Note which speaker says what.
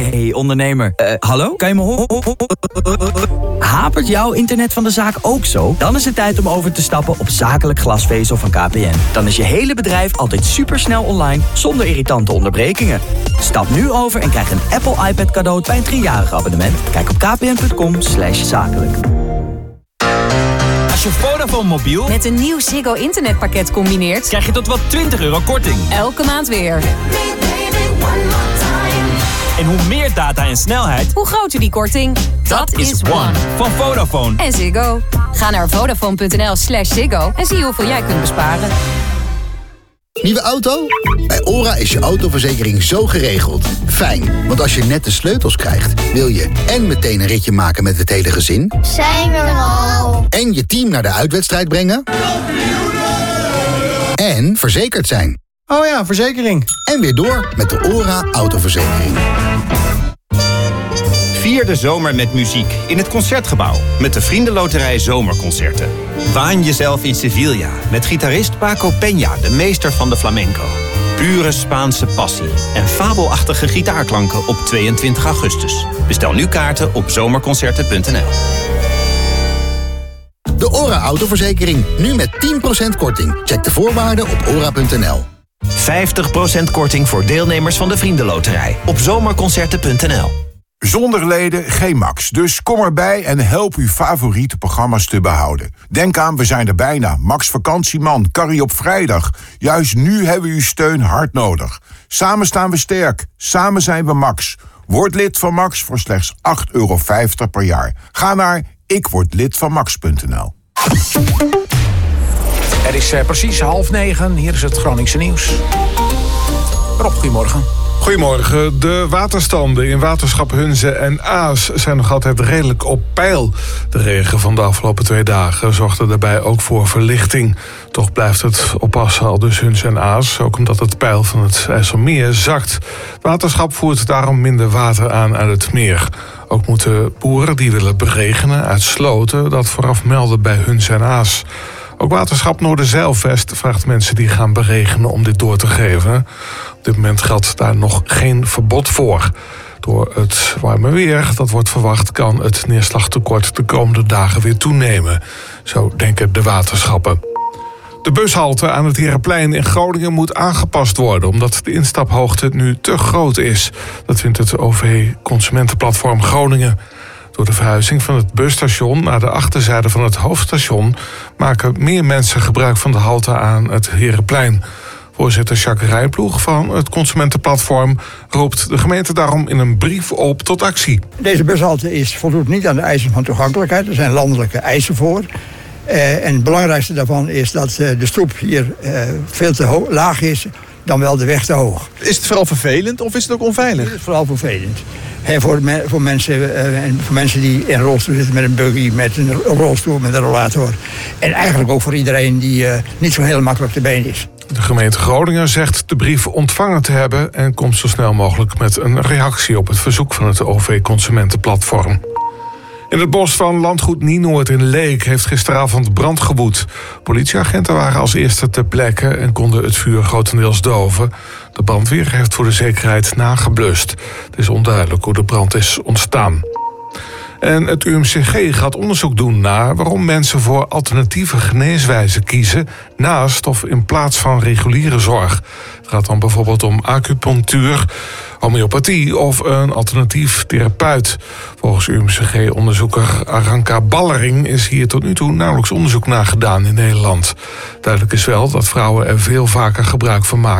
Speaker 1: Hey ondernemer, hallo? Kan je me horen? Hapert jouw internet van de zaak ook zo? Dan is het tijd om over te stappen op zakelijk glasvezel van KPN. Dan is je hele bedrijf altijd supersnel online, zonder irritante onderbrekingen. Stap nu over en krijg een Apple iPad cadeau bij een 3-jarig abonnement. Kijk op kpn.com/zakelijk.
Speaker 2: Als je Vodafone mobiel
Speaker 3: met een nieuw Ziggo internetpakket combineert,
Speaker 2: krijg je tot wel €20 korting.
Speaker 3: Elke maand weer.
Speaker 2: En hoe meer data en snelheid,
Speaker 3: hoe groter die korting. Dat is One.
Speaker 2: Van Vodafone.
Speaker 3: En Ziggo. Ga naar vodafone.nl/Ziggo en zie hoeveel jij kunt besparen.
Speaker 4: Nieuwe auto? Bij OHRA is je autoverzekering zo geregeld. Fijn, want als je net de sleutels krijgt, wil je en meteen een ritje maken met het hele gezin.
Speaker 5: Zijn we er al?
Speaker 4: En je team naar de uitwedstrijd brengen. En verzekerd zijn.
Speaker 6: Oh ja, verzekering.
Speaker 4: En weer door met de OHRA autoverzekering.
Speaker 7: Vier de zomer met muziek in het Concertgebouw met de Vriendenloterij Zomerconcerten. Waan jezelf in Sevilla met gitarist Paco Peña, de meester van de flamenco. Pure Spaanse passie en fabelachtige gitaarklanken op 22 augustus. Bestel nu kaarten op zomerconcerten.nl.
Speaker 4: De OHRA autoverzekering, nu met 10% korting. Check de voorwaarden op ora.nl.
Speaker 7: 50% korting voor deelnemers van de Vriendenloterij op zomerconcerten.nl.
Speaker 8: Zonder leden geen Max, dus kom erbij en help uw favoriete programma's te behouden. Denk aan, we zijn er bijna. Max Vakantieman, Carrie op vrijdag. Juist nu hebben we uw steun hard nodig. Samen staan we sterk, samen zijn we Max. Word lid van Max voor slechts €8,50 per jaar. Ga naar ikwordlidvanmax.nl.
Speaker 9: Het is precies 8:30. Hier is het Groningse nieuws. Rob, goedemorgen.
Speaker 10: Goedemorgen. De waterstanden in waterschap Hunze en Aas zijn nog altijd redelijk op peil. De regen van de afgelopen 2 dagen zorgde daarbij ook voor verlichting. Toch blijft het oppassen al dus Hunze en Aas, ook omdat het peil van het IJsselmeer zakt. Het waterschap voert daarom minder water aan uit het meer. Ook moeten boeren die willen beregenen uit sloten dat vooraf melden bij Hunze en Aas. Ook waterschap Noorderzeilvest vraagt mensen die gaan beregenen om dit door te geven. Op dit moment geldt daar nog geen verbod voor. Door het warme weer dat wordt verwacht kan het neerslagtekort de komende dagen weer toenemen. Zo denken de waterschappen. De bushalte aan het Herenplein in Groningen moet aangepast worden, omdat de instaphoogte nu te groot is. Dat vindt het OV-consumentenplatform Groningen. Door de verhuizing van het busstation naar de achterzijde van het hoofdstation maken meer mensen gebruik van de halte aan het Herenplein. Voorzitter Jacques Rijploeg van het consumentenplatform roept de gemeente daarom in een brief op tot actie.
Speaker 11: Deze bushalte voldoet niet aan de eisen van toegankelijkheid. Er zijn landelijke eisen voor. En het belangrijkste daarvan is dat de stoep hier veel te laag is, dan wel de weg te hoog.
Speaker 6: Is het vooral vervelend of is het ook onveilig? Het
Speaker 11: is vooral vervelend. Voor mensen die in een rolstoel zitten met een buggy, met een rolstoel, met een rollator. En eigenlijk ook voor iedereen die niet zo heel makkelijk te been is.
Speaker 10: De gemeente Groningen zegt de brief ontvangen te hebben en komt zo snel mogelijk met een reactie op het verzoek van het OV-consumentenplatform. In het bos van landgoed Nienoord in Leek heeft gisteravond brand gewoed. Politieagenten waren als eerste ter plekke en konden het vuur grotendeels doven. De brandweer heeft voor de zekerheid nageblust. Het is onduidelijk hoe de brand is ontstaan. En het UMCG gaat onderzoek doen naar waarom mensen voor alternatieve geneeswijzen kiezen naast of in plaats van reguliere zorg. Het gaat dan bijvoorbeeld om acupunctuur, homeopathie of een alternatief therapeut. Volgens UMCG-onderzoeker Aranka Ballering is hier tot nu toe nauwelijks onderzoek naar gedaan in Nederland. Duidelijk is wel dat vrouwen er veel vaker gebruik van maken